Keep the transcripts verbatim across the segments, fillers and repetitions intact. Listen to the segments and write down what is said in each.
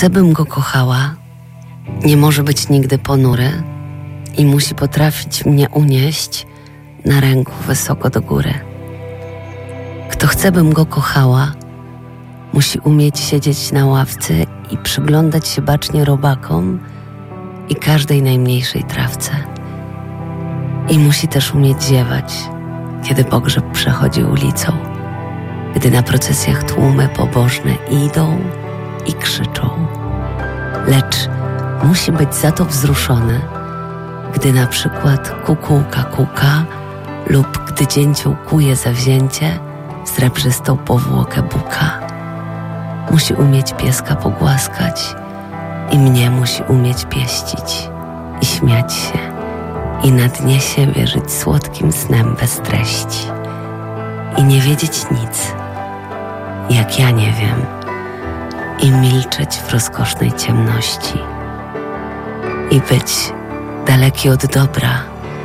chce, bym go kochała, nie może być nigdy ponury i musi potrafić mnie unieść na ręku wysoko do góry. Kto chce, bym go kochała, musi umieć siedzieć na ławce i przyglądać się bacznie robakom i każdej najmniejszej trawce. I musi też umieć ziewać, kiedy pogrzeb przechodzi ulicą, gdy na procesjach tłumy pobożne idą i krzyczą. Lecz musi być za to wzruszony, gdy na przykład kukułka kuka lub gdy dzięcioł kuje zawzięcie srebrzystą powłokę buka. Musi umieć pieska pogłaskać i mnie musi umieć pieścić i śmiać się i na dnie siebie żyć słodkim snem bez treści i nie wiedzieć nic, jak ja nie wiem, i milczeć w rozkosznej ciemności i być daleki od dobra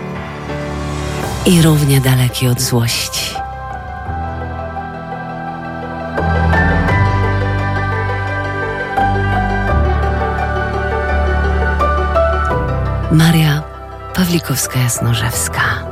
i równie daleki od złości. Maria Pawlikowska-Jasnorzewska.